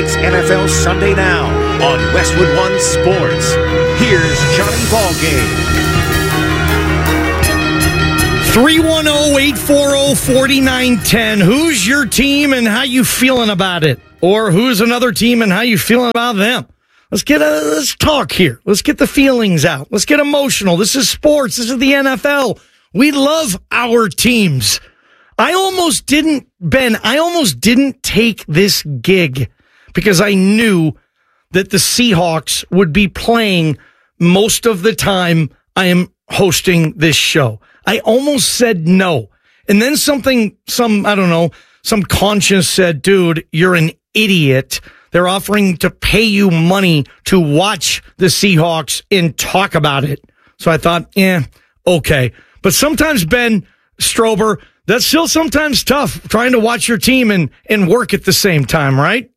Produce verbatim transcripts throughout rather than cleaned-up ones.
It's N F L Sunday Now on Westwood One Sports. Here's Johnny Ballgame. three one zero, eight four zero, four nine one zero. Who's your team and how you feeling about it? Or who's another team and how you feeling about them? Let's get a, let's talk here. Let's get the feelings out. Let's get emotional. This is sports. This is the N F L. We love our teams. I almost didn't, Ben, I almost didn't take this gig because I knew that the Seahawks would be playing most of the time I am hosting this show. I almost said no. And then something, some, I don't know, some conscience said, dude, you're an idiot. They're offering to pay you money to watch the Seahawks and talk about it. So I thought, yeah, okay. But sometimes, Ben Strober, that's still sometimes tough trying to watch your team and, and work at the same time, right?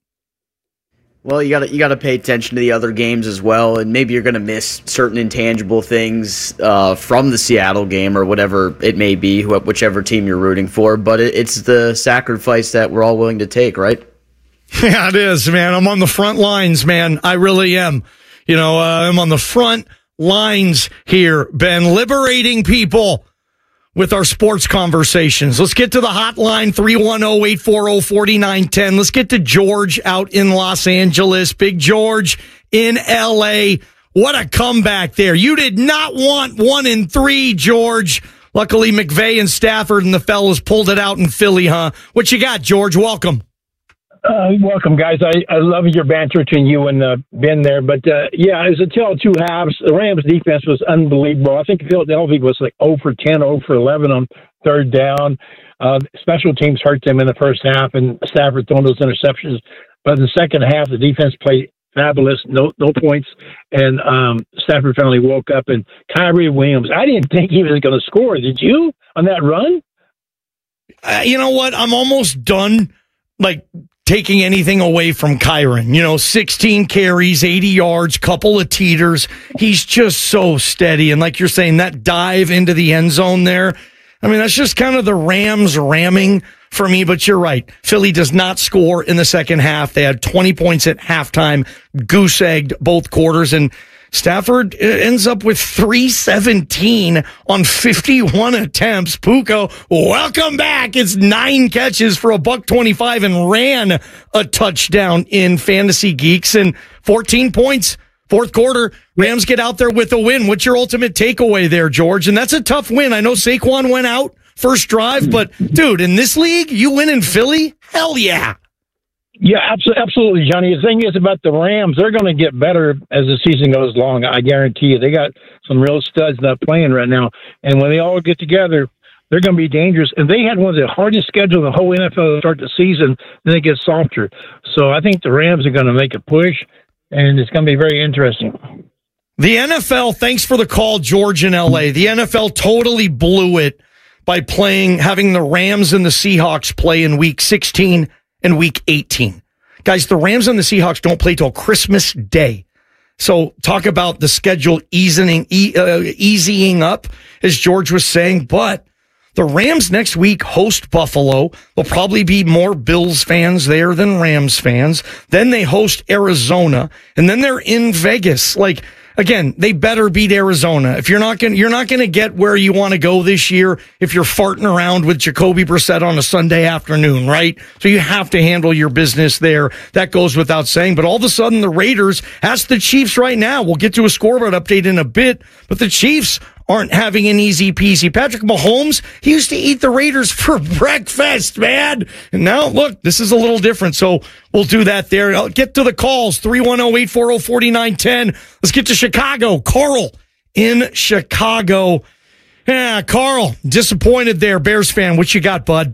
Well, you got to you got to pay attention to the other games as well, and maybe you're going to miss certain intangible things uh, from the Seattle game or whatever it may be, wh- whichever team you're rooting for. But it, it's the sacrifice that we're all willing to take, right? Yeah, it is, man. I'm on the front lines, man. I really am. You know, uh, I'm on the front lines here, Ben, liberating people with our sports conversations. Let's get to the hotline, three one zero, eight four zero, four nine one zero. Let's get to George out in Los Angeles. Big George in L A. What a comeback there. You did not want one and three, George. Luckily, McVay and Stafford and the fellas pulled it out in Philly, huh? What you got, George? Welcome. Uh, welcome, guys. I, I love your banter between you and uh, Ben there. But, uh, yeah, it was a tale of two halves. The Rams' defense was unbelievable. I think Philadelphia was like zero for ten, zero for eleven on third down. Uh, special teams hurt them in the first half, and Stafford throwing those interceptions. But in the second half, the defense played fabulous, no no points, and um, Stafford finally woke up. And Kyrie Williams, I didn't think he was going to score. Did you on that run? Uh, you know what? I'm almost done, like, taking anything away from Kyron. You know, sixteen carries, eighty yards, couple of teeters. He's just so steady. And like you're saying, that dive into the end zone there, I mean, that's just kind of the Rams ramming for me. But you're right. Philly does not score in the second half. They had twenty points at halftime, goose-egged both quarters. And Stafford ends up with three seventeen on fifty-one attempts. Puka, welcome back. It's nine catches for a buck twenty-five and ran a touchdown in Fantasy Geeks and fourteen points. Fourth quarter, Rams get out there with a win. What's your ultimate takeaway there, George? And that's a tough win. I know Saquon went out first drive, but dude, in this league, you win in Philly? Hell yeah. Yeah, absolutely, Johnny. The thing is about the Rams, they're going to get better as the season goes along. I guarantee you. They got some real studs not playing right now. And when they all get together, they're going to be dangerous. And they had one of the hardest schedules in the whole N F L to start the season. Then it gets softer. So I think the Rams are going to make a push, and it's going to be very interesting. The N F L, thanks for the call, George in L A. The N F L totally blew it by playing, having the Rams and the Seahawks play in week sixteen and week eighteen. Guys, the Rams and the Seahawks don't play till Christmas Day. So talk about the schedule easing, e- uh, easying up, as George was saying. But the Rams next week host Buffalo. There'll probably be more Bills fans there than Rams fans. Then they host Arizona, and then they're in Vegas. Like, again, they better beat Arizona. If you're not going, you're not going to get where you want to go this year if you're farting around with Jacoby Brissett on a Sunday afternoon, right? So you have to handle your business there. That goes without saying. But all of a sudden, the Raiders, ask the Chiefs right now. We'll get to a scoreboard update in a bit, but the Chiefs aren't having an easy peasy. Patrick Mahomes, he used to eat the Raiders for breakfast, man. And now, look, this is a little different. So we'll do that there. I'll get to the calls, three one zero, eight four zero, four nine one zero. Let's get to Chicago. Carl in Chicago. Yeah, Carl, disappointed there, Bears fan. What you got, bud?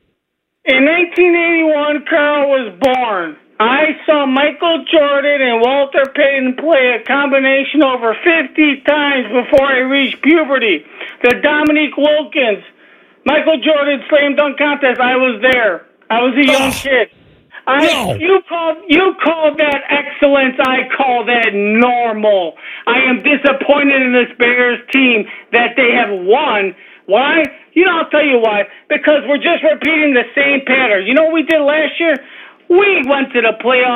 In nineteen eighty-one, Carl was born. I saw Michael Jordan and Walter Payton play a combination over fifty times before I reached puberty. The Dominique Wilkins, Michael Jordan slam dunk contest, I was there. I was a young oh, kid. I, no. You call you call that excellence. I call that normal. I am disappointed in this Bears team that they have won. Why? You know, I'll tell you why. Because we're just repeating the same pattern. You know what we did last year? We went to the playoffs.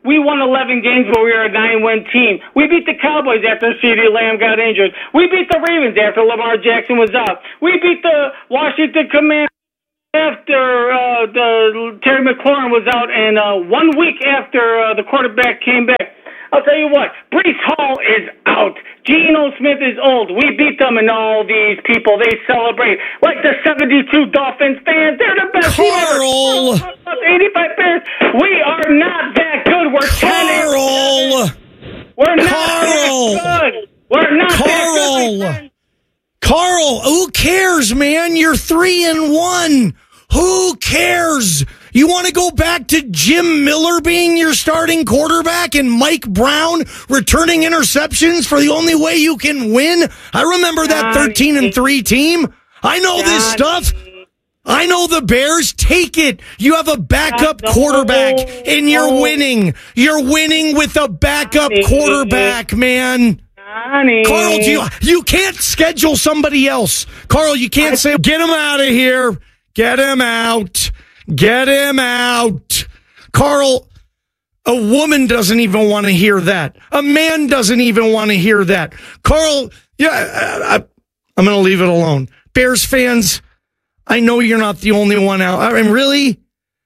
We won eleven games, but we were a nine-win team. We beat the Cowboys after CeeDee Lamb got injured. We beat the Ravens after Lamar Jackson was out. We beat the Washington Commanders after uh, the Terry McLaurin was out, and uh, one week after uh, the quarterback came back. I'll tell you what, Breece Hall is out. Geno Smith is old. We beat them, and all these people, they celebrate. Like the seventy-two Dolphins fans, they're the best Carl! team ever. eighty-five Bears, we are not that good. We're Carl! We're not Carl! that good. We're not Carl! that good. Carl, who cares, man? You're three and one. Who cares? You want to go back to Jim Miller being your starting quarterback and Mike Brown returning interceptions for the only way you can win? I remember that thirteen and three team. I know this stuff. I know the Bears. Take it. You have a backup quarterback and you're winning. You're winning with a backup quarterback, man. Carl, do you, you can't schedule somebody else. Carl, you can't say, get him out of here. Get him out. Get him out. Carl, a woman doesn't even want to hear that. A man doesn't even want to hear that. Carl, yeah, I, I, I'm going to leave it alone. Bears fans, I know you're not the only one out. I mean, really?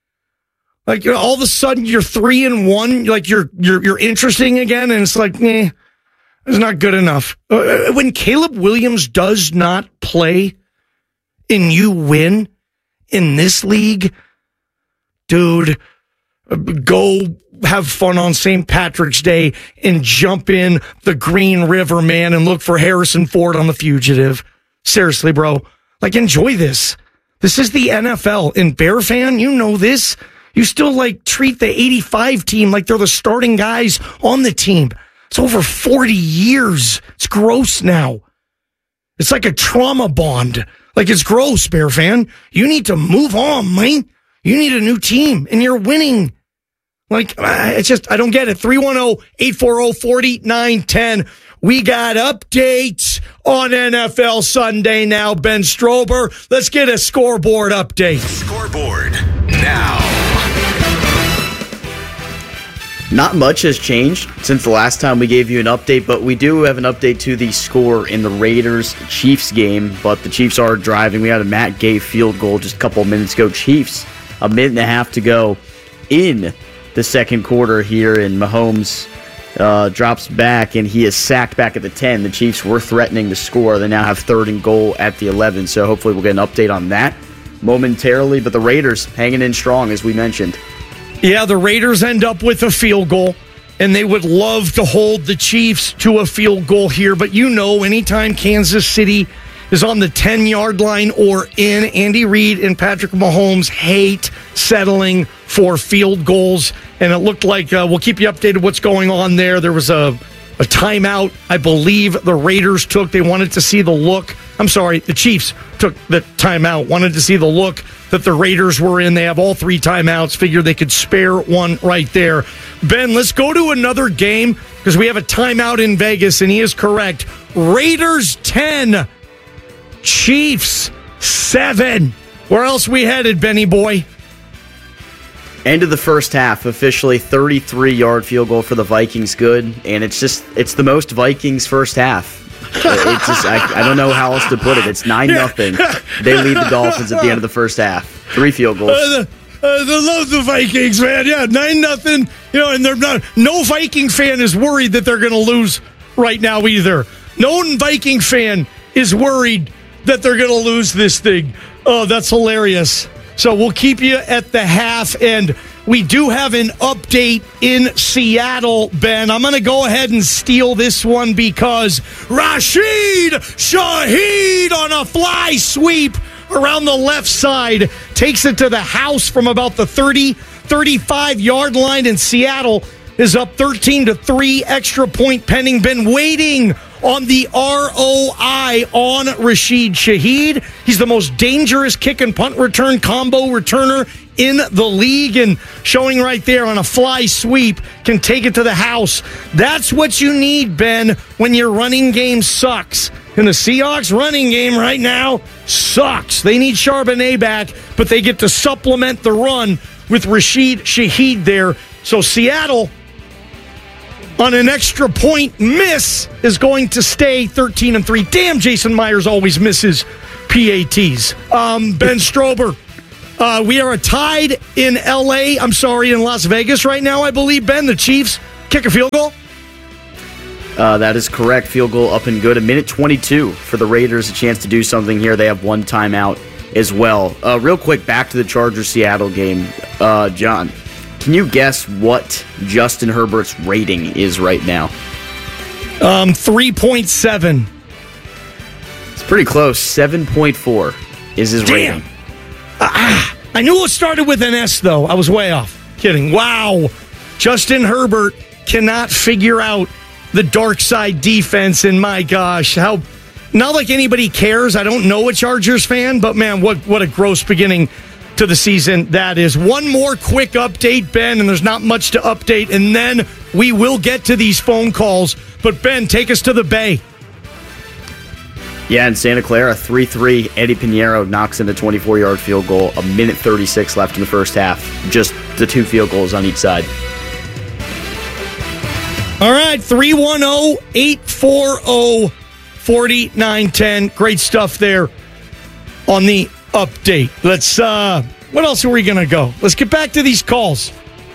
Like, you know, all of a sudden you're three and one, like you're you're you're interesting again, and it's like, eh, it's not good enough. Uh, when Caleb Williams does not play and you win in this league, dude, go have fun on Saint Patrick's Day and jump in the Green River, man, and look for Harrison Ford on The Fugitive. Seriously, bro. Like, enjoy this. This is the N F L. And Bear fan, you know this. You still, like, treat the eighty-five team like they're the starting guys on the team. It's over forty years. It's gross now. It's like a trauma bond. Like, it's gross, Bear fan. You need to move on, man. You need a new team, and you're winning. Like, it's just, I don't get it. three one zero, eight four zero, four nine one zero. We got updates on N F L Sunday now, Ben Strober. Let's get a scoreboard update. Scoreboard now. Not much has changed since the last time we gave you an update, but we do have an update to the score in the Raiders-Chiefs game, but the Chiefs are driving. We had a Matt Gay field goal just a couple of minutes ago. Chiefs, a minute and a half to go in the second quarter here, and Mahomes uh, drops back, and he is sacked back at the ten. The Chiefs were threatening to score. They now have third and goal at the eleven, so hopefully we'll get an update on that momentarily, but the Raiders hanging in strong, as we mentioned. Yeah, the Raiders end up with a field goal, and they would love to hold the Chiefs to a field goal here. But you know, anytime Kansas City is on the ten-yard line or in, Andy Reid and Patrick Mahomes hate settling for field goals. And it looked like, uh, we'll keep you updated what's going on there. There was a, a timeout, I believe, the Raiders took. They wanted to see the look. I'm sorry, the Chiefs took the timeout, wanted to see the look that the Raiders were in. They have all three timeouts, figured they could spare one right there. Ben, let's go to another game because we have a timeout in Vegas, and he is correct. Raiders ten, Chiefs seven. Where else we headed, Benny boy? End of the first half, officially thirty-three-yard field goal for the Vikings, good, and it's just, it's the most Vikings first half. It's just, I, I don't know how else to put it. It's nine nothing. They lead the Dolphins at the end of the first half. Three field goals. Uh, the, uh, they love the Vikings, man. Yeah, nine nothing. You know, and they're not. No Viking fan is worried that they're going to lose right now either. No Viking fan is worried that they're going to lose this thing. Oh, that's hilarious. So we'll keep you at the half, and we do have an update in Seattle, Ben. I'm going to go ahead and steal this one because Rashid Shaheed on a fly sweep around the left side takes it to the house from about the thirty, thirty-five-yard line, and Seattle is up thirteen to three, extra point pending. Been waiting on the R O I on Rashid Shaheed. He's the most dangerous kick and punt return combo returner in the league, and showing right there on a fly sweep, can take it to the house. That's what you need, Ben, when your running game sucks. And the Seahawks running game right now sucks. They need Charbonnet back, but they get to supplement the run with Rashid Shaheed there. So Seattle on an extra point miss is going to stay thirteen and three. Damn, Jason Myers always misses P A Ts. Um, Ben Strober, uh, we are tied in L A. I'm sorry, in Las Vegas right now, I believe. Ben, the Chiefs kick a field goal. Uh, that is correct. Field goal up and good. A minute twenty-two for the Raiders. A chance to do something here. They have one timeout as well. Uh, real quick, back to the Chargers-Seattle game. Uh, John, can you guess what Justin Herbert's rating is right now? Um, three point seven. It's pretty close. seven point four is his Damn. rating. Uh, I knew it started with an S, though. I was way off. Kidding. Wow. Justin Herbert cannot figure out the dark side defense, and my gosh, how not like anybody cares. I don't know a Chargers fan, but man, what what a gross beginning to the season that is. One more quick update, Ben, and there's not much to update, and then we will get to these phone calls. But Ben, take us to the Bay. Yeah, in Santa Clara, three three. Eddie Pinheiro knocks in a twenty-four-yard field goal. A minute thirty-six left in the first half. Just the two field goals on each side. All right, three one zero, eight four zero, four nine one zero. Great stuff there on the update. Let's, uh, what else are we going to go? Let's get back to these calls.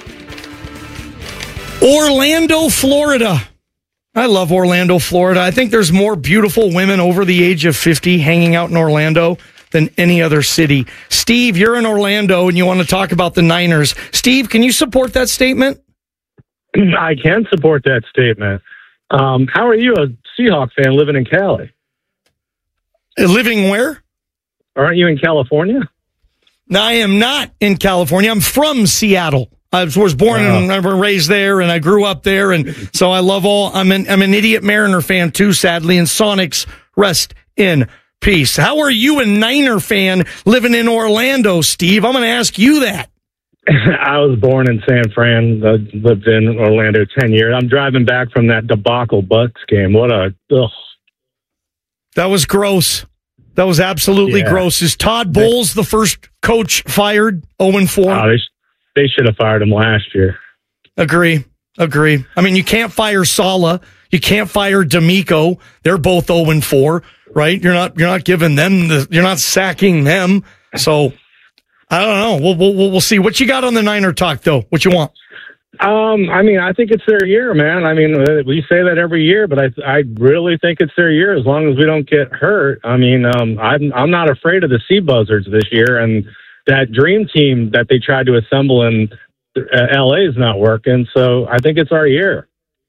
Orlando, Florida. I love Orlando, Florida. I think there's more beautiful women over the age of fifty hanging out in Orlando than any other city. Steve, you're in Orlando and you want to talk about the Niners. Steve, can you support that statement? I can support that statement. Um, how are you, a Seahawks fan living in Cali? Living where? Aren't you in California? No, I am not in California. I'm from Seattle. I was born Oh. and I was raised there, and I grew up there, and so I love all. I'm an I'm an idiot Mariner fan too, sadly, and Sonics rest in peace. How are you, a Niner fan living in Orlando, Steve? I'm going to ask you that. I was born in San Fran. I lived in Orlando ten years. I'm driving back from that debacle Bucks game. What a ugh. That was gross. That was absolutely Yeah. gross. Is Todd Bowles the first coach fired? oh and four? Oh, they, sh- they should have fired him last year. Agree. Agree. I mean, you can't fire Saleh. You can't fire D'Amico. They're both oh and four, right? You're not you're not giving them the you're not sacking them. So I don't know. We'll we'll we'll see. What you got on the Niner talk though? What you want? Um, I mean, I think it's their year, man. I mean, uh, we say that every year, but I I really think it's their year as long as we don't get hurt. I mean, um, I'm I'm not afraid of the Sea Buzzards this year, and that dream team that they tried to assemble in uh, L A is not working. So I think it's our year.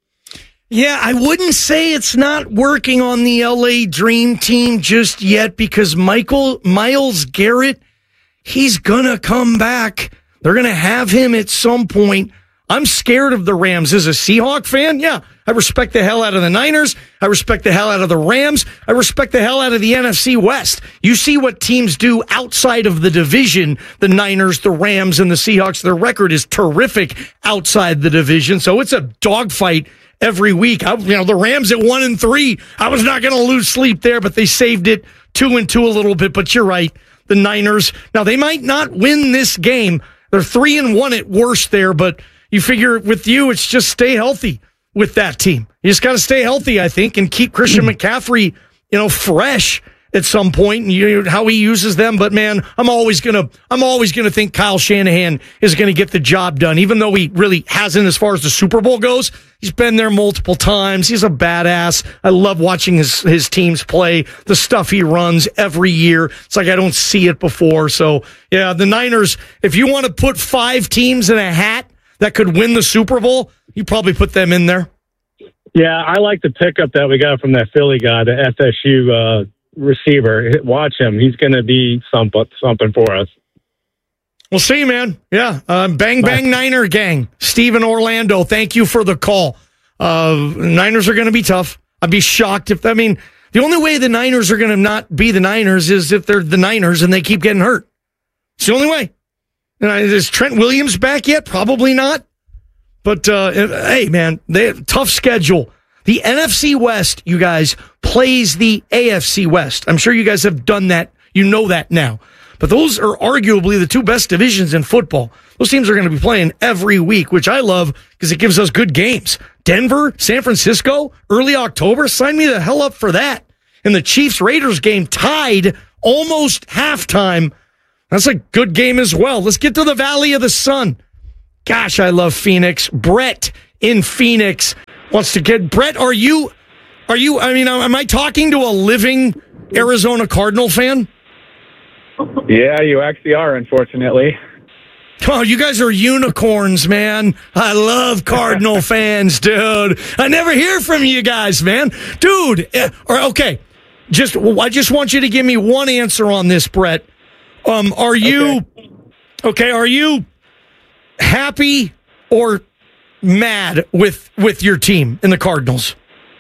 Yeah, I wouldn't say it's not working on the L A Dream Team just yet because Michael Myles Garrett, he's gonna come back. They're gonna have him at some point. I'm scared of the Rams. As a Seahawk fan, yeah, I respect the hell out of the Niners. I respect the hell out of the Rams. I respect the hell out of the N F C West. You see what teams do outside of the division, the Niners, the Rams, and the Seahawks. Their record is terrific outside the division, so it's a dogfight every week. I, you know, the Rams at one and three, I was not going to lose sleep there, but they saved it two and two a little bit. But you're right, the Niners. Now, they might not win this game. They're three and one at worst there, but you figure with you, it's just stay healthy with that team. You just got to stay healthy, I think, and keep Christian McCaffrey, you know, fresh at some point, and you know, how he uses them. But man, I'm always gonna, I'm always gonna think Kyle Shanahan is gonna get the job done, even though he really hasn't as far as the Super Bowl goes. He's been there multiple times. He's a badass. I love watching his his teams play. The stuff he runs every year, it's like I don't see it before. So yeah, the Niners. If you want to put five teams in a hat that could win the Super Bowl, you probably put them in there. Yeah, I like the pickup that we got from that Philly guy, the F S U uh, receiver. Watch him. He's going to be something, something for us. We'll see, man. Yeah. Uh, bang, bang, Niner gang. Steve in Orlando, thank you for the call. Uh, Niners are going to be tough. I'd be shocked if, I mean, the only way the Niners are going to not be the Niners is if they're the Niners and they keep getting hurt. It's the only way. And I, is Trent Williams back yet? Probably not. But, uh, hey, man, they have a tough schedule. The N F C West, you guys, plays the A F C West. I'm sure you guys have done that. You know that now. But those are arguably the two best divisions in football. Those teams are going to be playing every week, which I love because it gives us good games Denver, San Francisco, early October. Sign me the hell up for that. And the Chiefs-Raiders game tied almost halftime. That's a good game as well. Let's get to the Valley of the Sun. Gosh, I love Phoenix. Brett in Phoenix wants to get... Brett, are you... Are you... I mean, am I talking to a living Arizona Cardinal fan? Yeah, you actually are, unfortunately. Oh, you guys are unicorns, man. I love Cardinal fans, dude. I never hear from you guys, man. Dude, uh, okay, just I just want you to give me one answer on this, Brett. Um, are you, okay, okay are you happy or mad with, with your team in the Cardinals?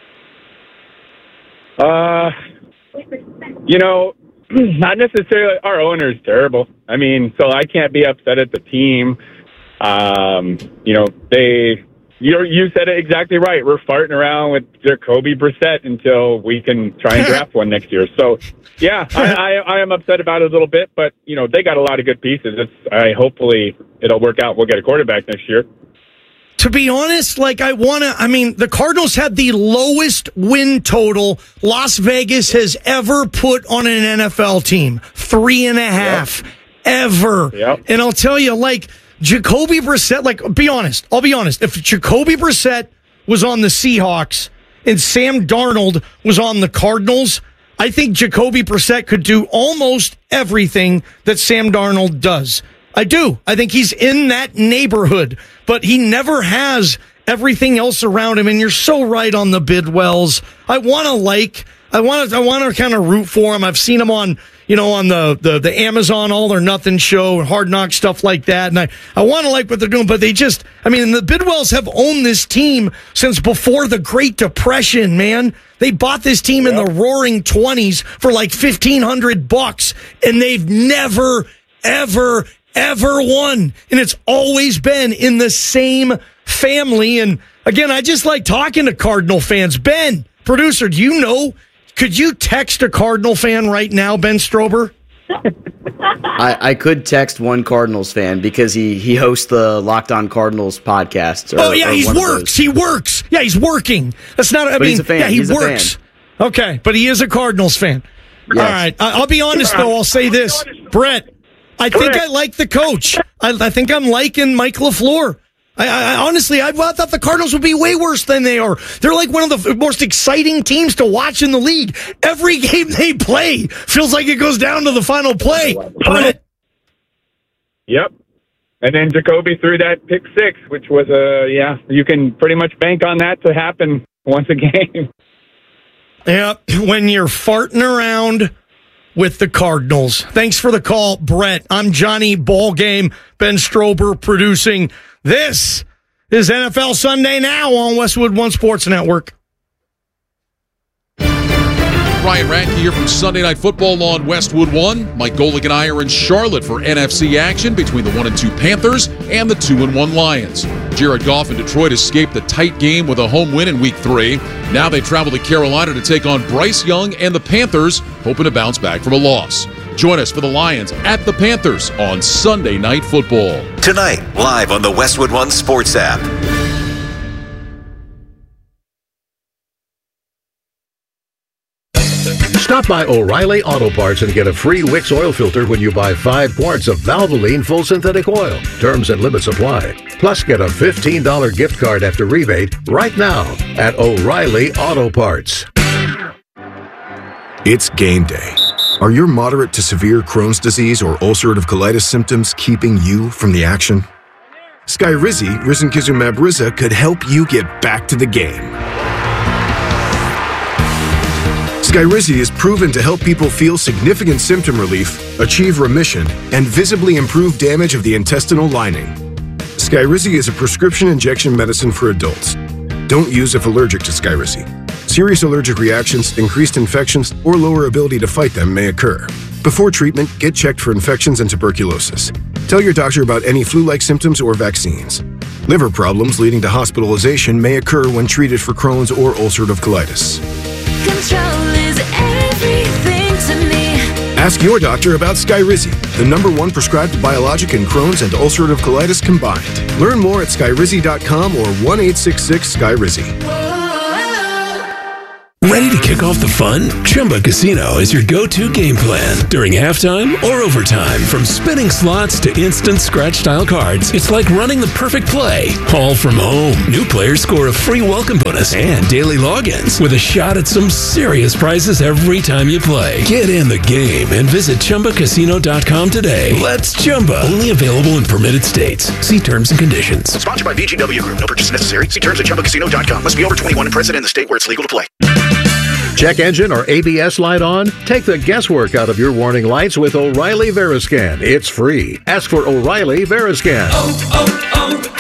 Uh, you know, not necessarily. Our owner's terrible. I mean, so I can't be upset at the team. Um, you know, they. You you said it exactly right. We're farting around with Jacoby Brissett until we can try and draft one next year. So, yeah, I, I, I am upset about it a little bit. But you know, they got a lot of good pieces. It's, I hopefully it'll work out. We'll get a quarterback next year. To be honest, like I want to, I mean, the Cardinals had the lowest win total Las Vegas has ever put on an N F L team. Three and a half. Yep. Ever. Yep. And I'll tell you, like, Jacoby Brissett, like, be honest. I'll be honest. If Jacoby Brissett was on the Seahawks and Sam Darnold was on the Cardinals, I think Jacoby Brissett could do almost everything that Sam Darnold does. I do. I think he's in that neighborhood, but he never has everything else around him. And you're so right on the Bidwells. I want to like, I want to, I want to kind of root for him. I've seen him on, you know, on the, the, the Amazon All or Nothing show and Hard Knock stuff like that. And I, I want to like what they're doing, but they just, I mean, the Bidwells have owned this team since before the Great Depression, man. They bought this team yep. in the roaring twenties for like fifteen hundred bucks and they've never, ever, ever won. And it's always been in the same family. And again, I just like talking to Cardinal fans. Ben, producer, do you know, could you text a Cardinal fan right now, Ben Strober? I, I could text one Cardinals fan because he, he hosts the Locked On Cardinals podcast. Or, oh, yeah, he works. He works. Yeah, he's working. That's not, I but mean, he's a fan. yeah, he he's works. Okay, but he is a Cardinals fan. Yes. All right. I, I'll be honest, though. I'll say this. Brett, I think I like the coach. I, I think I'm liking Mike LaFleur. I, I honestly, I, I thought the Cardinals would be way worse than they are. They're like one of the most exciting teams to watch in the league. Every game they play feels like it goes down to the final play. Brett. Yep. And then Jacoby threw that pick six, which was a, uh, yeah, you can pretty much bank on that to happen once a game. Yeah, when you're farting around with the Cardinals. Thanks for the call, Brett. I'm Johnny Ballgame, Ben Strober producing. This is N F L Sunday Now on Westwood One Sports Network. Ryan Radke here from Sunday Night Football on Westwood One. Mike Golick and I are in Charlotte for N F C action between the one and two Panthers and the two and one Lions. Jared Goff and Detroit escaped the tight game with a home win in Week Three. Now they travel to Carolina to take on Bryce Young and the Panthers, hoping to bounce back from a loss. Join us for the Lions at the Panthers on Sunday Night Football. Tonight, live on the Westwood One Sports app. Stop by O'Reilly Auto Parts and get a free Wix oil filter when you buy five quarts of Valvoline Full Synthetic Oil. Terms and limits apply. Plus, get a fifteen dollars gift card after rebate right now at O'Reilly Auto Parts. It's game day. Are your moderate to severe Crohn's disease or ulcerative colitis symptoms keeping you from the action? Skyrizi, risankizumab Riza, could help you get back to the game. Skyrizi is proven to help people feel significant symptom relief, achieve remission, and visibly improve damage of the intestinal lining. Skyrizi is a prescription injection medicine for adults. Don't use if allergic to Skyrizi. Serious allergic reactions, increased infections, or lower ability to fight them may occur. Before treatment, get checked for infections and tuberculosis. Tell your doctor about any flu-like symptoms or vaccines. Liver problems leading to hospitalization may occur when treated for Crohn's or ulcerative colitis. Control is everything to me. Ask your doctor about Skyrizi, the number one prescribed biologic in Crohn's and ulcerative colitis combined. Learn more at skyrizi dot com or one eight six six Skyrizi. Ready to kick off the fun? Chumba Casino is your go-to game plan during halftime or overtime. From spinning slots to instant scratch-style cards, it's like running the perfect play, all from home. New players score a free welcome bonus and daily logins with a shot at some serious prizes every time you play. Get in the game and visit Chumba Casino dot com today. Let's Chumba. Only available in permitted states. See terms and conditions. Sponsored by V G W Group. No purchase necessary. See terms at Chumba Casino dot com. Must be over twenty-one and present in the state where it's legal to play. Check engine or A B S light on? Take the guesswork out of your warning lights with O'Reilly Veriscan. It's free. Ask for O'Reilly Veriscan. Oh,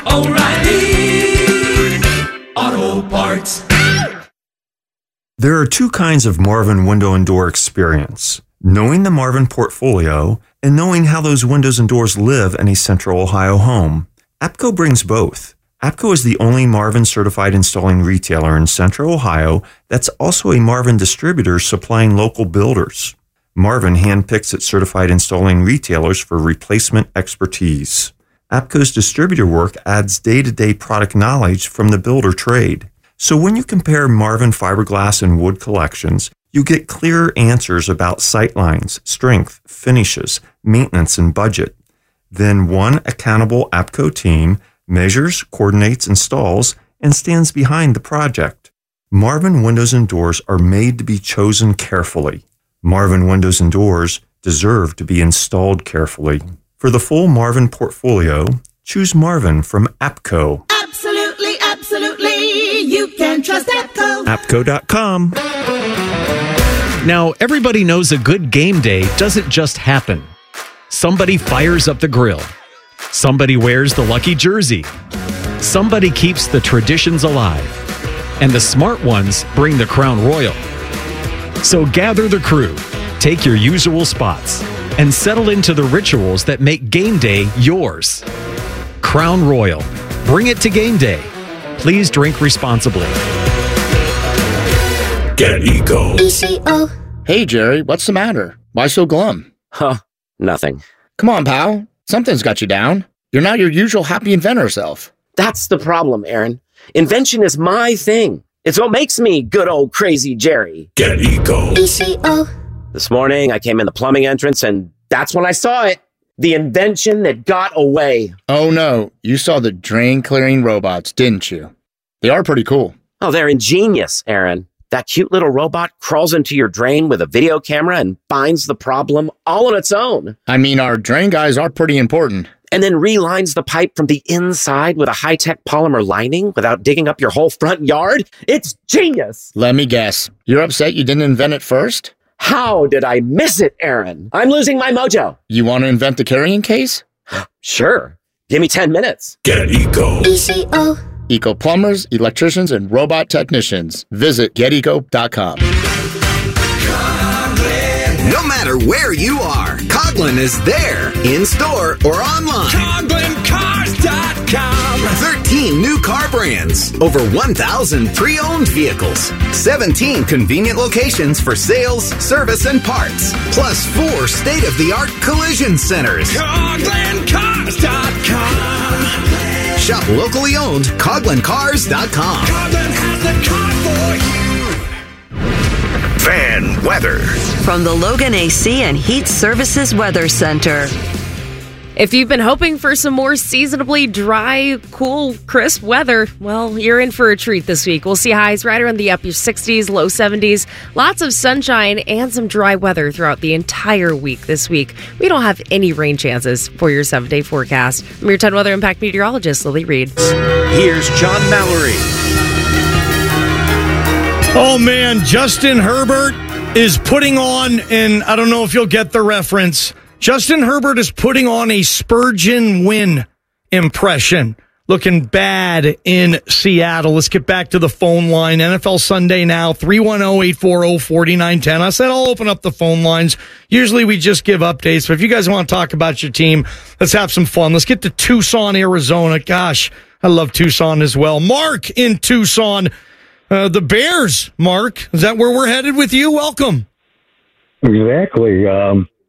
oh, oh, O'Reilly Auto Parts. There are two kinds of Marvin window and door experience: knowing the Marvin portfolio and knowing how those windows and doors live in a Central Ohio home. APCO brings both. APCO is the only Marvin certified installing retailer in Central Ohio that's also a Marvin distributor supplying local builders. Marvin handpicks its certified installing retailers for replacement expertise. APCO's distributor work adds day-to-day product knowledge from the builder trade. So when you compare Marvin fiberglass and wood collections, you get clearer answers about sightlines, strength, finishes, maintenance, and budget. Then one accountable APCO team measures, coordinates, installs, and stands behind the project. Marvin windows and doors are made to be chosen carefully. Marvin windows and doors deserve to be installed carefully. For the full Marvin portfolio, choose Marvin from APCO. Absolutely, absolutely. You can trust APCO. APCO dot com. Now, everybody knows a good game day doesn't just happen. Somebody fires up the grill. Somebody wears the lucky jersey. Somebody keeps the traditions alive. And the smart ones bring the Crown Royal. So gather the crew, take your usual spots, and settle into the rituals that make game day yours. Crown Royal. Bring it to game day. Please drink responsibly. Get Eco. E C O. Hey, Jerry, what's the matter? Why so glum? Huh, nothing. Come on, pal. Something's got you down. You're not your usual happy inventor self. That's the problem, Aaron. Invention is my thing. It's what makes me good old crazy Jerry. Get Eco. E C O. This morning, I came in the plumbing entrance, and that's when I saw it. The invention that got away. Oh, no. You saw the drain-clearing robots, didn't you? They are pretty cool. Oh, they're ingenious, Aaron. That cute little robot crawls into your drain with a video camera and finds the problem all on its own. I mean, our drain guys are pretty important. And then relines the pipe from the inside with a high-tech polymer lining without digging up your whole front yard. It's genius. Let me guess. You're upset you didn't invent it first? How did I miss it, Aaron? I'm losing my mojo. You want to invent the carrying case? Sure. Give me ten minutes. Get Eco. E C O. Eco plumbers, electricians, and robot technicians. Visit get eco dot com. No matter where you are, Coghlan is there, in store or online. Coghlan Cars dot com. thirteen new car brands, over one thousand pre-owned vehicles, seventeen convenient locations for sales, service, and parts, plus four state-of-the-art collision centers. Coghlan Cars dot com. Shop locally owned, Coghlan Cars dot com. Coghlan has the car for you. Fan weather. From the Logan A C and Heat Services Weather Center. If you've been hoping for some more seasonably dry, cool, crisp weather, well, you're in for a treat this week. We'll see highs right around the upper sixties, low seventies, lots of sunshine and some dry weather throughout the entire week this week. We don't have any rain chances for your seven-day forecast. I'm your ten Weather Impact meteorologist, Lily Reed. Here's John Mallory. Oh, man, Justin Herbert is putting on, and I don't know if you'll get the reference, Justin Herbert is putting on a Spurgeon win impression. Looking bad in Seattle. Let's get back to the phone line. N F L Sunday Now, three one zero, eight four zero, four nine one zero. I said I'll open up the phone lines. Usually we just give updates, but if you guys want to talk about your team, let's have some fun. Let's get to Tucson, Arizona. Gosh, I love Tucson as well. Mark in Tucson. Uh, the Bears, Mark. Is that where we're headed with you? Welcome. Exactly. Um,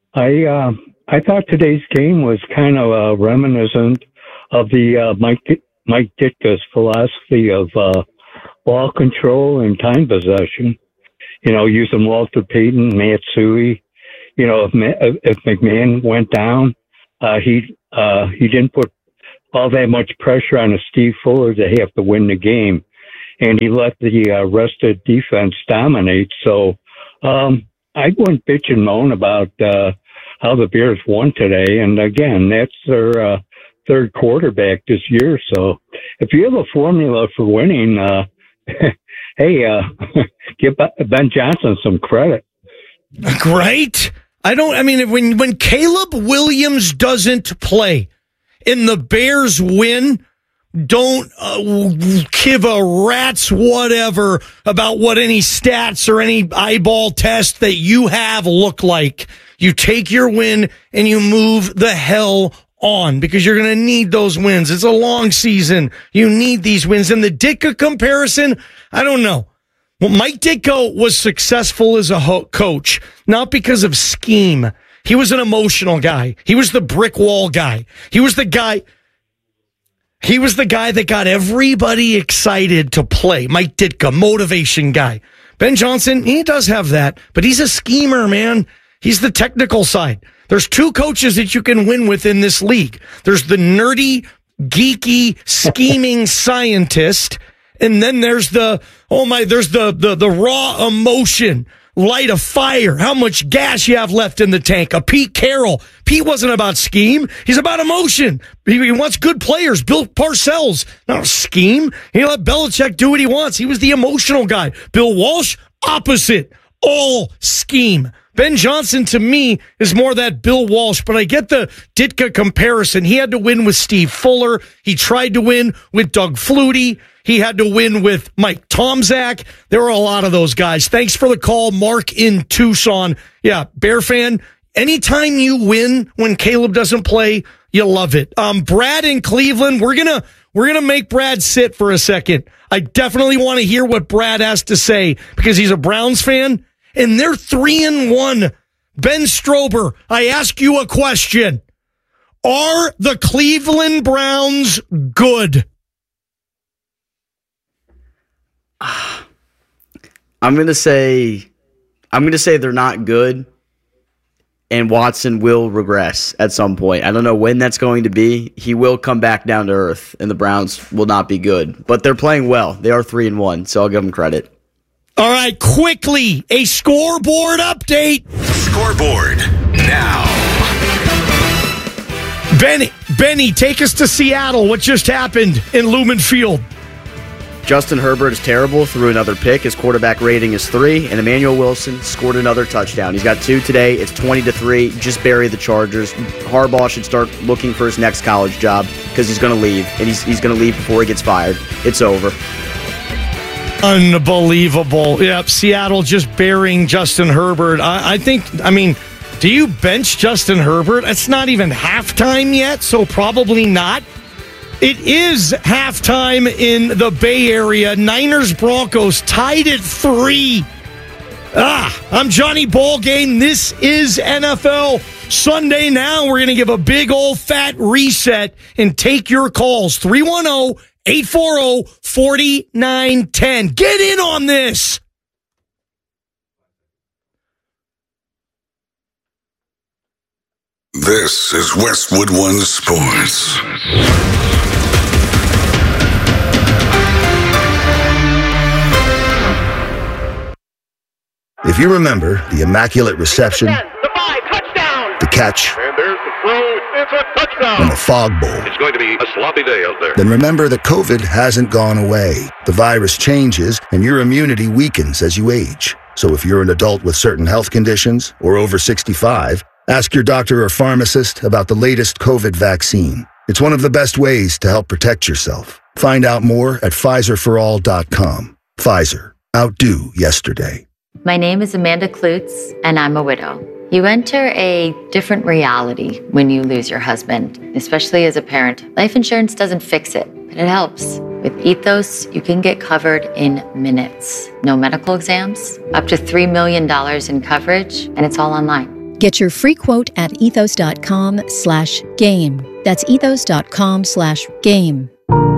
I uh, I thought today's game was kind of uh, reminiscent of the uh, Mike Mike Ditka's philosophy of uh, ball control and time possession. You know, using Walter Payton, Matsui. You know, if if McMahon went down, uh, he uh, he didn't put all that much pressure on a Steve Fuller to have to win the game, and he let the uh, rested defense dominate. So um, I wouldn't bitch and moan about uh, how the Bears won today. And again, that's their uh, third quarterback this year. So if you have a formula for winning, uh, hey, uh, give Ben Johnson some credit. Great. I don't, I mean, when, when Caleb Williams doesn't play and the Bears win, don't uh, give a rat's whatever about what any stats or any eyeball test that you have look like. You take your win and you move the hell on because you're going to need those wins. It's a long season. You need these wins. And the Ditka comparison, I don't know. Well, Mike Ditka was successful as a ho- coach, not because of scheme. He was an emotional guy. He was the brick wall guy. He was the guy, he was the guy that got everybody excited to play. Mike Ditka, motivation guy. Ben Johnson, he does have that, but he's a schemer, man. He's the technical side. There's two coaches that you can win with in this league. There's the nerdy, geeky, scheming scientist. And then there's the, oh my, there's the, the, the raw emotion, light a fire, how much gas you have left in the tank. A Pete Carroll. Pete wasn't about scheme. He's about emotion. He, he wants good players. Bill Parcells, not a scheme. He let Belichick do what he wants. He was the emotional guy. Bill Walsh, opposite. All scheme. Ben Johnson, to me, is more that Bill Walsh, but I get the Ditka comparison. He had to win with Steve Fuller. He tried to win with Doug Flutie. He had to win with Mike Tomczak. There were a lot of those guys. Thanks for the call, Mark in Tucson. Yeah, Bear fan, anytime you win when Caleb doesn't play, you love it. Um, Brad in Cleveland, we're gonna we're gonna make Brad sit for a second. I definitely want to hear what Brad has to say because he's a Browns fan. And they're three and one. Ben Strober, I ask you a question. Are the Cleveland Browns good? I'm going to say, I'm going to say they're not good. And Watson will regress at some point. I don't know when that's going to be. He will come back down to earth and the Browns will not be good, but they're playing well. They are three and one. So I'll give them credit. All right, quickly, a scoreboard update. Scoreboard now. Benny, Benny, take us to Seattle. What just happened in Lumen Field? Justin Herbert is terrible, threw another pick. His quarterback rating is three, and Emmanuel Wilson scored another touchdown. He's got two today. It's twenty to three. Just bury the Chargers. Harbaugh should start looking for his next college job because he's going to leave, and he's he's going to leave before he gets fired. It's over. Unbelievable. Yep, Seattle just burying Justin Herbert. I, I think, I mean, do you bench Justin Herbert? It's not even halftime yet, so probably not. It is halftime in the Bay Area. Niners Broncos tied at three. Ah, I'm Johnny Ballgame. This is N F L Sunday Now. We're going to give a big old fat reset and take your calls. three one zero, eight four zero, four nine one zero. Get in on this. This is Westwood One Sports. If you remember the Immaculate Reception, the catch, And there's the throw. It's a touchdown. and the Fog Bowl, It's going to be a sloppy day out there. then remember that COVID hasn't gone away. The virus changes and your immunity weakens as you age. So if you're an adult with certain health conditions or over sixty-five, ask your doctor or pharmacist about the latest COVID vaccine. It's one of the best ways to help protect yourself. Find out more at Pfizer for all dot com. Pfizer. Outdo yesterday. My name is Amanda Klutz, and I'm a widow. You enter a different reality when you lose your husband, especially as a parent. Life insurance doesn't fix it, but it helps. With Ethos, you can get covered in minutes. No medical exams, up to three million dollars in coverage, and it's all online. Get your free quote at ethos.com slash game. That's ethos.com slash game.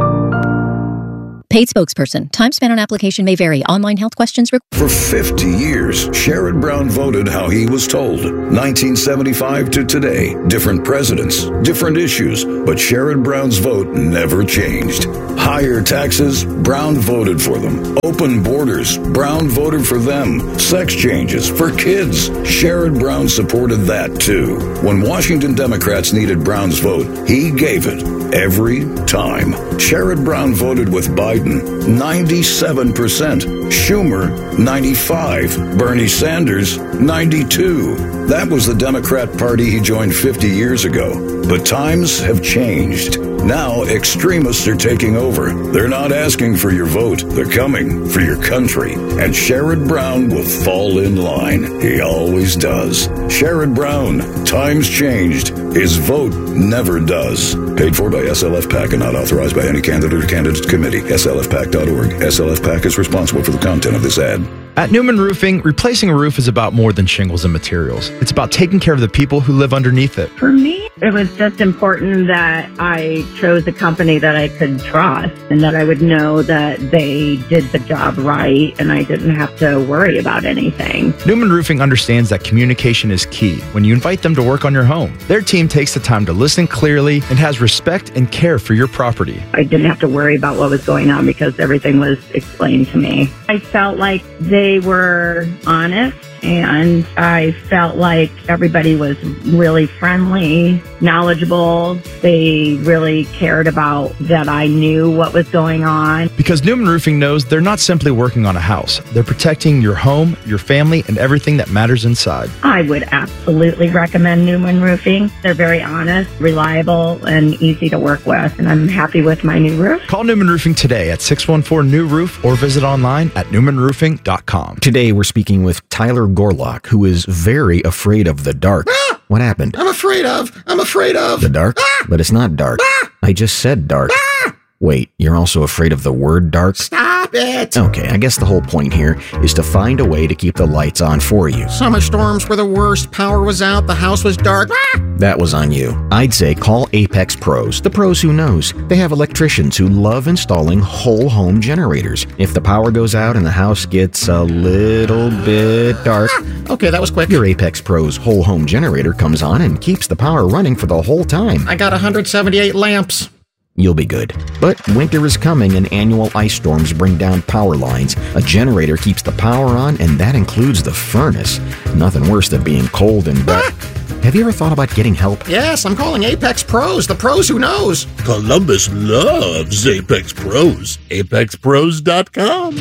Paid spokesperson. Time spent on application may vary. Online health questions required. For fifty years, Sherrod Brown voted how he was told. nineteen seventy-five to today. Different presidents, different issues, but Sherrod Brown's vote never changed. Higher taxes, Brown voted for them. Open borders, Brown voted for them. Sex changes for kids, Sherrod Brown supported that too. When Washington Democrats needed Brown's vote, he gave it every time. Sherrod Brown voted with Biden ninety-seven percent, Schumer ninety-five, Bernie Sanders ninety-two. That was the Democrat Party he joined fifty years ago. But times have changed. Now extremists are taking over. They're not asking for your vote. They're coming for your country. And Sherrod Brown will fall in line. He always does. Sherrod Brown, times changed. His vote never does. Paid for by S L F PAC and not authorized by any candidate or candidate committee. S L F P A C dot org. S L F PAC is responsible for the content of this ad. At Newman Roofing, replacing a roof is about more than shingles and materials. It's about taking care of the people who live underneath it. For me, it was just important that I chose a company that I could trust and that I would know that they did the job right and I didn't have to worry about anything. Newman Roofing understands that communication is key when you invite them to work on your home. Their team takes the time to listen clearly and has respect and care for your property. I didn't have to worry about what was going on because everything was explained to me. I felt like they were honest and I felt like everybody was really friendly, knowledgeable. They really cared about that I knew what was going on. Because Newman Roofing knows they're not simply working on a house. They're protecting your home, your family, and everything that matters inside. I would absolutely recommend Newman Roofing. They're very honest, reliable, and easy to work with, and I'm happy with my new roof. Call Newman Roofing today at six one four new roof or visit online at newman roofing dot com. Today we're speaking with Tyler Gorlock, who is very afraid of the dark. Ah! What happened? I'm afraid of. I'm afraid of. The dark? Ah! But it's not dark. Ah! I just said dark. Ah! Wait, you're also afraid of the word dark? Stop it. Okay, I guess the whole point here is to find a way to keep the lights on for you. Summer storms were the worst. Power was out. The house was dark. Ah! That was on you. I'd say call Apex Pros, the pros who knows. They have electricians who love installing whole home generators. If the power goes out and the house gets a little bit dark, ah! Okay, that was quick. Your Apex Pros whole home generator comes on and keeps the power running for the whole time. I got one hundred seventy-eight lamps. You'll be good. But winter is coming and annual ice storms bring down power lines. A generator keeps the power on, and that includes the furnace. Nothing worse than being cold and wet. Have you ever thought about getting help? Yes, I'm calling Apex Pros, the pros who knows. Columbus loves Apex Pros. apex pros dot com.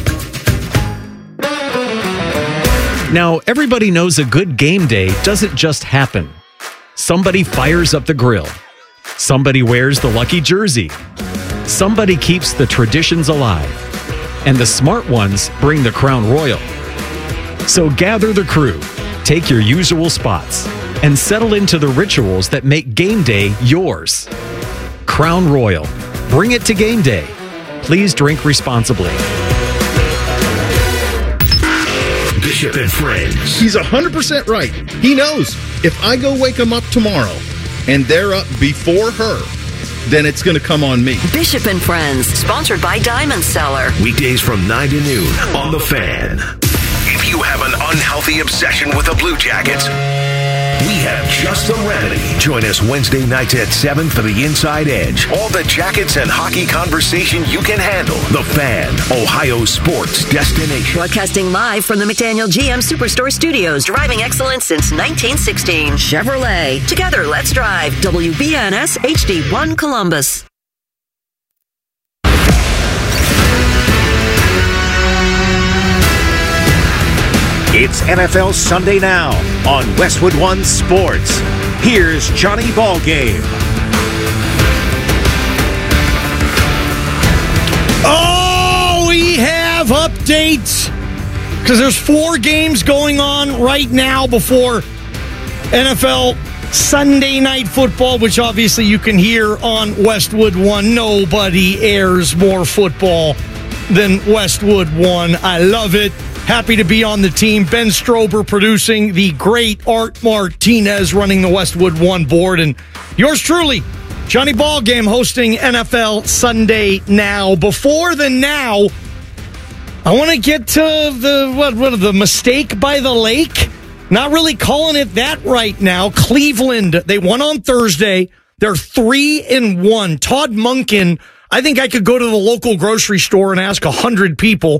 Now, everybody knows a good game day doesn't just happen. Somebody fires up the grill. Somebody wears the lucky jersey. Somebody keeps the traditions alive. And the smart ones bring the Crown Royal. So gather the crew, take your usual spots, and settle into the rituals that make game day yours. Crown Royal. Bring it to game day. Please drink responsibly. Bishop and Friends. He's one hundred percent right. He knows if I go wake him up tomorrow and they're up before her, then it's going to come on me. Bishop and Friends, sponsored by Diamond Seller. Weekdays from nine to noon on The Fan. If you have an unhealthy obsession with the Blue Jackets, we have just the remedy. Join us Wednesday nights at seven for the Inside Edge. all the Jackets and hockey conversation you can handle. The Fan, Ohio sports destination. Broadcasting live from the McDaniel G M Superstore Studios. Driving excellence since nineteen sixteen. Chevrolet. Together, let's drive. W B N S H D one Columbus. it's N F L Sunday Now on Westwood One Sports. Here's Johnny Ballgame. Oh, we have updates because there's four games going on right now before N F L Sunday Night Football, which obviously you can hear on Westwood One. Nobody airs more football than Westwood One. I love it. Happy to be on the team. Ben Strober producing, the great Art Martinez running the Westwood One board, and yours truly, Johnny Ballgame, hosting N F L Sunday Now. Before the now, I want to get to the what, what the mistake by the lake. Not really calling it that right now. Cleveland, they won on Thursday. They're three and one. Todd Monken, I think I could go to the local grocery store and ask a hundred people